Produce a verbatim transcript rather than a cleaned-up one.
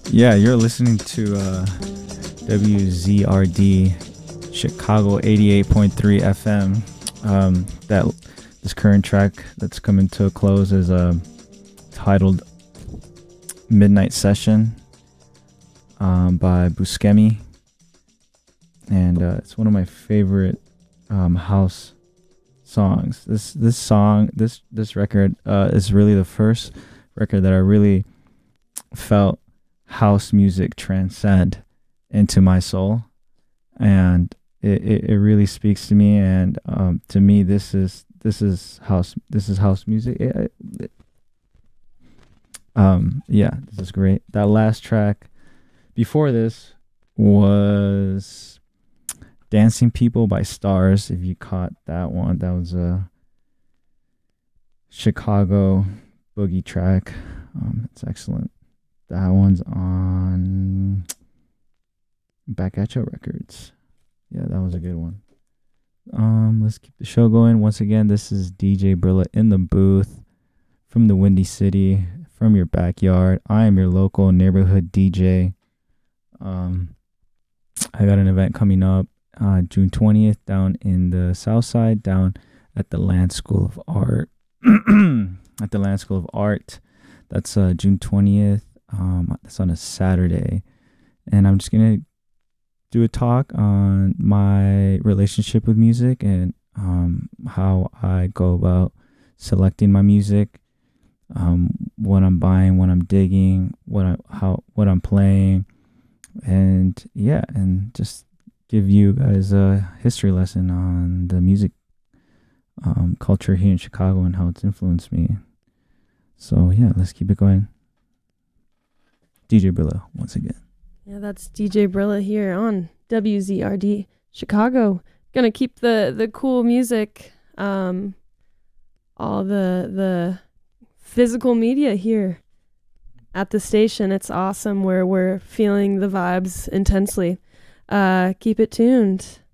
Yeah, you're listening to uh, W Z R D Chicago eighty-eight point three F M. Um, that this current track that's coming to a close is uh, titled Midnight Session um, by Buscemi. And uh, it's one of my favorite um, house songs. This this song, this this record uh, is really the first record that I really felt house music transcend into my soul, and it, it, it really speaks to me. And um, to me, this is this is house this is house music. It, it, um, yeah, this is great. That last track before this was Dancing People by Stars. If you caught that one, that was a Chicago boogie track. Um, it's excellent. That one's on Back at Ya Records. Yeah, that was a good one. Um, let's keep the show going. Once again, this is D J Brilla in the booth from the Windy City, from your backyard. I am your local neighborhood D J. Um, I got an event coming up uh, June twentieth down in the South Side, down at the Land School of Art. At the Land School of Art. That's uh, June twentieth. Um, that's on a Saturday. And I'm just going to do a talk on my relationship with music and um, how I go about selecting my music, um, what I'm buying, what I'm digging, what I how what I'm playing, and yeah, and just give you guys a history lesson on the music um, culture here in Chicago and how it's influenced me. So yeah, let's keep it going. D J Brilla once again. Yeah, that's D J Brilla here on W Z R D Chicago. Gonna keep the the cool music, um, all the the physical media here at the station. It's awesome where we're feeling the vibes intensely. Uh, keep it tuned.